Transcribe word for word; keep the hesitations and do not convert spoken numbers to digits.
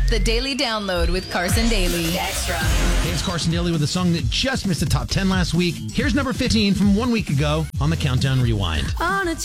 The Daily Download with Carson Daly. Extra. Hey, it's Carson Daly with a song that just missed the top ten last week. Here's number fifteen from one week ago on the Countdown Rewind. On a